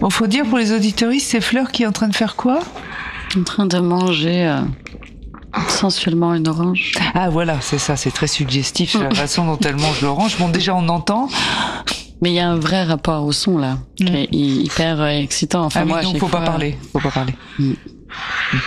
Bon, faut dire pour les auditeuristes, c'est Fleur qui est en train de faire quoi? En train de manger sensuellement une orange. Ah voilà, c'est ça, c'est très suggestif la façon dont elle mange l'orange. Bon, déjà on entend. Mais il y a un vrai rapport au son là, qui est hyper excitant. Enfin, Ah oui, moi, donc faut pas parler.